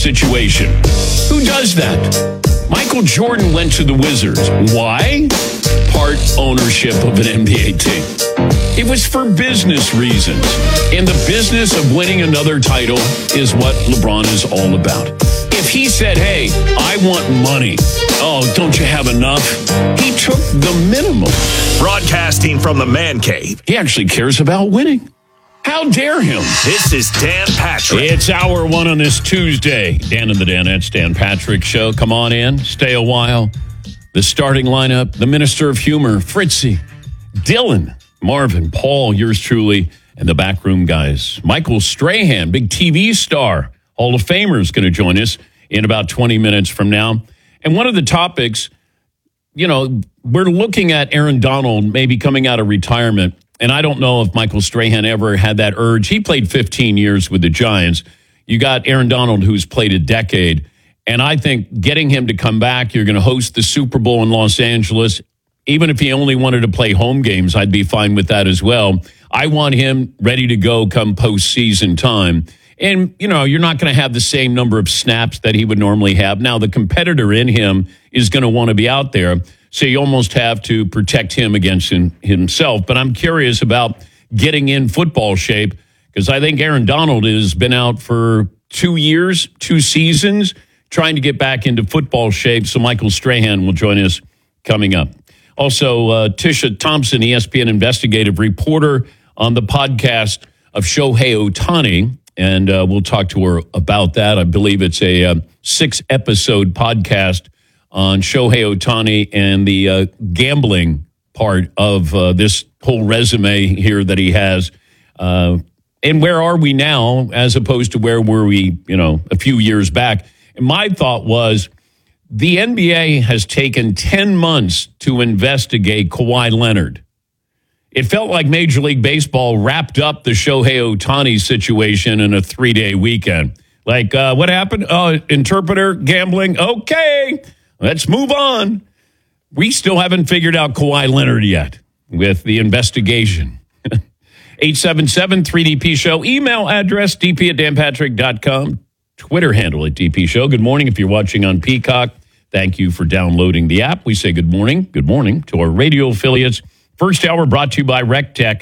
situation. Who does that? Michael Jordan went to the Wizards. Why? Part ownership of an NBA team. It was for business reasons. And the business of winning another title is what LeBron is all about. If he said, hey, I want money. Oh, don't you have enough? He took the minimum. Broadcasting from the man cave. He actually cares about winning. How dare him? This is Dan Patrick. It's hour one on this Tuesday. Dan and the Danettes, Dan Patrick Show. Come on in. Stay a while. The starting lineup, the Minister of Humor, Fritzy, Dylan, Marvin, Paul, yours truly, and the backroom guys. Michael Strahan, big TV star, Hall of Famer, is going to join us in about 20 minutes from now. And one of the topics, you know, we're looking at Aaron Donald maybe coming out of retirement. And I don't know if Michael Strahan ever had that urge. He played 15 years with the Giants. You got Aaron Donald, who's played a decade. And I think getting him to come back, you're going to host the Super Bowl in Los Angeles. Even if he only wanted to play home games, I'd be fine with that as well. I want him ready to go come postseason time. And, you know, you're not going to have the same number of snaps that he would normally have. Now, the competitor in him is going to want to be out there. So you almost have to protect him against himself. But I'm curious about getting in football shape because I think Aaron Donald has been out for 2 years, 2 seasons, trying to get back into football shape. So Michael Strahan will join us coming up. Also, Tisha Thompson, ESPN investigative reporter on the podcast of Shohei Ohtani. And we'll talk to her about that. I believe it's a 6-episode podcast on Shohei Ohtani and the gambling part of this whole resume here that he has. And where are we now as opposed to where were we, you know, a few years back? And my thought was the NBA has taken 10 months to investigate Kawhi Leonard. It felt like Major League Baseball wrapped up the Shohei Ohtani situation in a 3-day weekend. Like, what happened? Oh, interpreter gambling? Okay. Let's move on. We still haven't figured out Kawhi Leonard yet with the investigation. 877-3DP Show. Email address, dp@danpatrick.com. Twitter handle at DP Show. Good morning if you're watching on Peacock. Thank you for downloading the app. We say good morning to our radio affiliates. First hour brought to you by RecTech,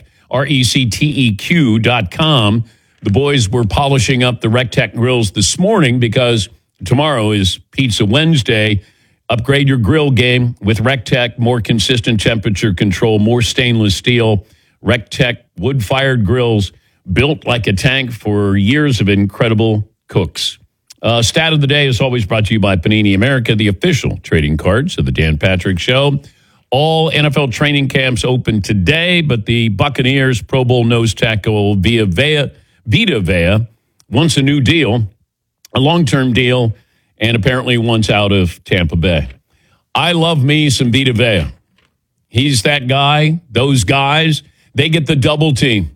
RecTeq.com. The boys were polishing up the RecTech grills this morning because tomorrow is Pizza Wednesday. Upgrade your grill game with RecTech, more consistent temperature control, more stainless steel. RecTech wood-fired grills built like a tank for years of incredible cooks. Stat of the day is always brought to you by Panini America, the official trading cards of the Dan Patrick Show. All NFL training camps open today, but the Buccaneers Pro Bowl nose tackle Vita Vea wants a new deal, a long-term deal, and apparently wants out of Tampa Bay. I love me some Vita Vea. He's that guy, those guys, they get the double team.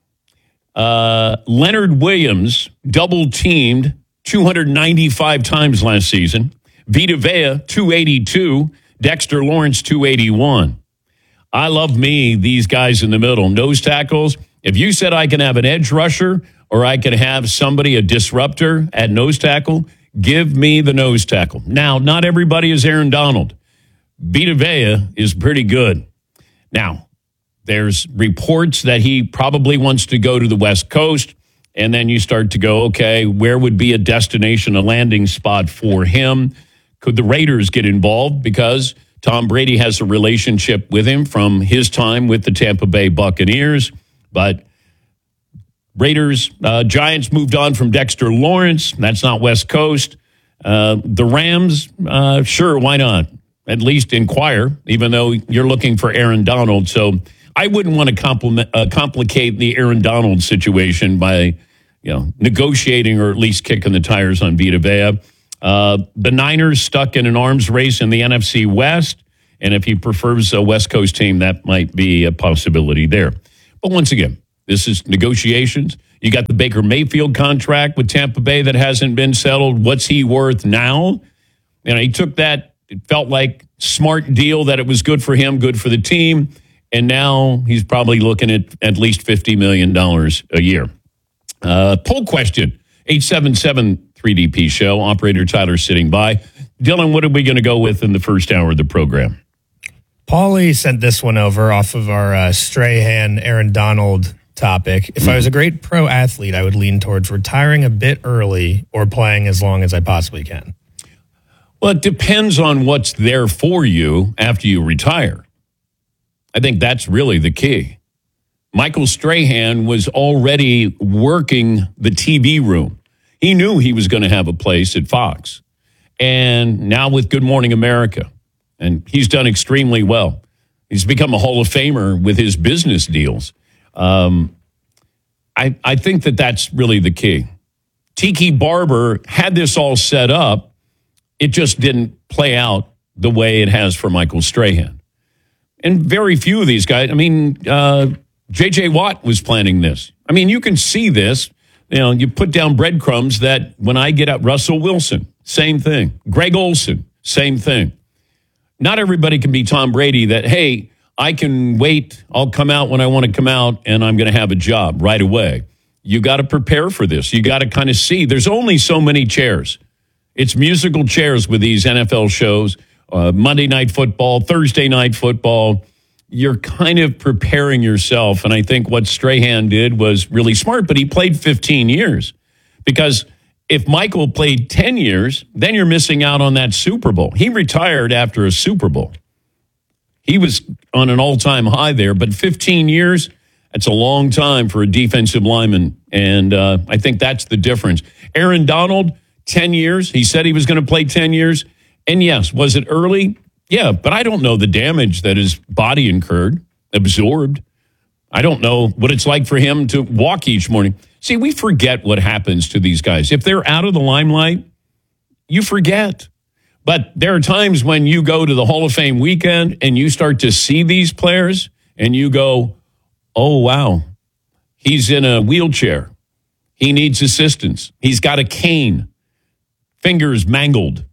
Leonard Williams double-teamed 295 times last season. Vita Vea, 282. Dexter Lawrence, 281. I love me, these guys in the middle. Nose tackles. If you said I can have an edge rusher or I can have somebody, a disruptor at nose tackle, give me the nose tackle. Now, not everybody is Aaron Donald. Vita Vea is pretty good. Now, there's reports that he probably wants to go to the West Coast, and then you start to go, okay, where would be a destination, a landing spot for him? Could the Raiders get involved? Because Tom Brady has a relationship with him from his time with the Tampa Bay Buccaneers. But Raiders, Giants moved on from Dexter Lawrence. That's not West Coast. The Rams, sure, why not? At least inquire, even though you're looking for Aaron Donald. So I wouldn't want to complicate the Aaron Donald situation by, negotiating or at least kicking the tires on Vita Vea. The Niners stuck in an arms race in the NFC West, and if he prefers a West Coast team, that might be a possibility there. But once again, this is negotiations. You got the Baker Mayfield contract with Tampa Bay that hasn't been settled. What's he worth now? He took that, it felt like smart deal that it was good for him, good for the team, and now he's probably looking at least $50 million a year. Poll question. 877-3 3DP show. Operator Tyler sitting by. Dylan, what are we going to go with in the first hour of the program? Paulie sent this one over off of our Strahan, Aaron Donald topic. If I was a great pro athlete, I would lean towards retiring a bit early or playing as long as I possibly can. Well, it depends on what's there for you after you retire. I think that's really the key. Michael Strahan was already working the TV room. He knew he was going to have a place at Fox. And now with Good Morning America, and he's done extremely well. He's become a Hall of Famer with his business deals. I think that that's really the key. Tiki Barber had this all set up. It just didn't play out the way it has for Michael Strahan. And very few of these guys, I mean, J.J. Watt was planning this. I mean, you can see this. You know, you put down breadcrumbs that when I get up, Russell Wilson, same thing. Greg Olson, same thing. Not everybody can be Tom Brady that, hey, I can wait, I'll come out when I want to come out, and I'm going to have a job right away. You got to prepare for this. You got to kind of see. There's only so many chairs. It's musical chairs with these NFL shows, Monday Night Football, Thursday Night Football. You're kind of preparing yourself, and I think what Strahan did was really smart, but he played 15 years. Because if Michael played 10 years, then you're missing out on that Super Bowl. He retired after a Super Bowl. He was on an all-time high there, but 15 years, that's a long time for a defensive lineman, and I think that's the difference. Aaron Donald, 10 years. He said he was going to play 10 years, and yes, was it early? Yeah, but I don't know the damage that his body absorbed. I don't know what it's like for him to walk each morning. See, we forget what happens to these guys. If they're out of the limelight, you forget. But there are times when you go to the Hall of Fame weekend and you start to see these players and you go, oh, wow, he's in a wheelchair. He needs assistance. He's got a cane, fingers mangled.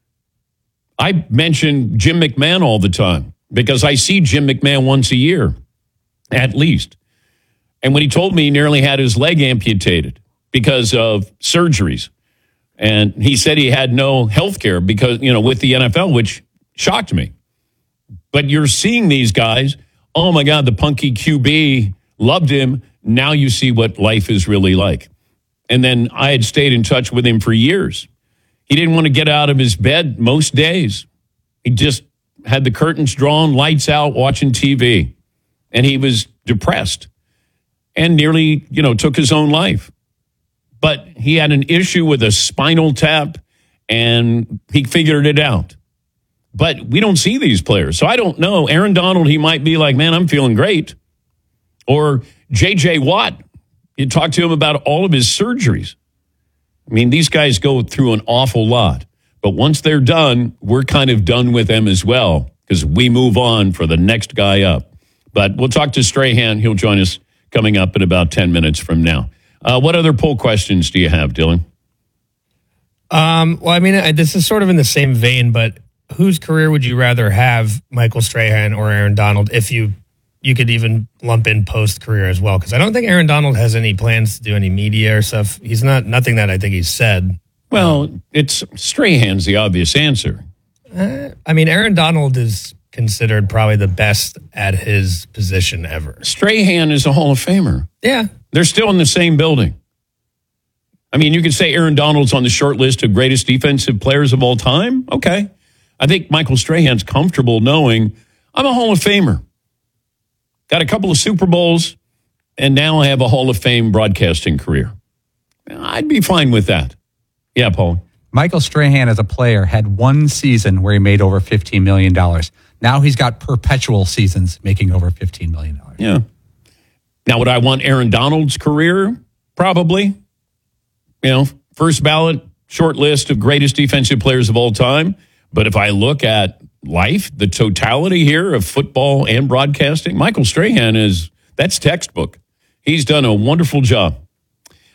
I mention Jim McMahon all the time because I see Jim McMahon once a year, at least. And when he told me he nearly had his leg amputated because of surgeries, and he said he had no health care because, you know, with the NFL, which shocked me. But you're seeing these guys, oh my God, the punky QB loved him. Now you see what life is really like. And then I had stayed in touch with him for years. He didn't want to get out of his bed most days. He just had the curtains drawn, lights out, watching TV. And he was depressed and nearly, took his own life. But he had an issue with a spinal tap, and he figured it out. But we don't see these players. So I don't know. Aaron Donald, he might be like, man, I'm feeling great. Or J.J. Watt, you talk to him about all of his surgeries. I mean, these guys go through an awful lot. But once they're done, we're kind of done with them as well because we move on for the next guy up. But we'll talk to Strahan. He'll join us coming up in about 10 minutes from now. What other poll questions do you have, Dylan? Well, I mean, this is sort of in the same vein, but whose career would you rather have, Michael Strahan or Aaron Donald, if you could even lump in post-career as well? Because I don't think Aaron Donald has any plans to do any media or stuff. He's nothing that I think he's said. Well, it's Strahan's the obvious answer. I mean, Aaron Donald is considered probably the best at his position ever. Strahan is a Hall of Famer. Yeah. They're still in the same building. I mean, you could say Aaron Donald's on the short list of greatest defensive players of all time. Okay. I think Michael Strahan's comfortable knowing I'm a Hall of Famer. Got a couple of Super Bowls, and now I have a Hall of Fame broadcasting career. I'd be fine with that. Yeah, Paul. Michael Strahan as a player had one season where he made over $15 million. Now he's got perpetual seasons making over $15 million. Yeah. Now, would I want Aaron Donald's career? Probably. First ballot, short list of greatest defensive players of all time. But if I look at life, the totality here of football and broadcasting, Michael Strahan that's textbook. He's done a wonderful job.